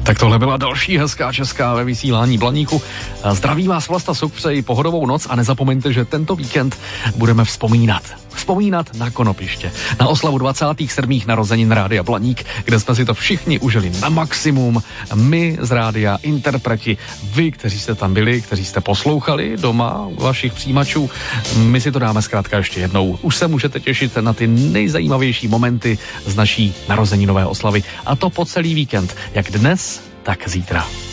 Tak tohle byla další hezká česká ve vysílání Blaníku. Zdraví vás Vlasta Suk, přeji pohodovou noc a nezapomeňte, že tento víkend budeme vzpomínat na konopiště. Na oslavu 27. narozenin Rádia Blaník, kde jsme si to všichni užili na maximum. My z rádia, interpreti, vy, kteří jste tam byli, kteří jste poslouchali doma u vašich přijímačů. My si to dáme zkrátka ještě jednou. Už se můžete těšit na ty nejzajímavější momenty z naší narozeninové oslavy. A to po celý víkend. Jak dnes, tak zítra.